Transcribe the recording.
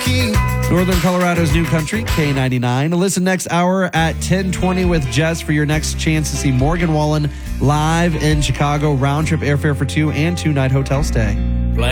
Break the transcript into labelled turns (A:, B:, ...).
A: Northern Colorado's new country, K99. Listen next hour at 10:20 with Jess for your next chance to see Morgan Wallen live in Chicago. Round trip airfare for two and 2-night hotel stay.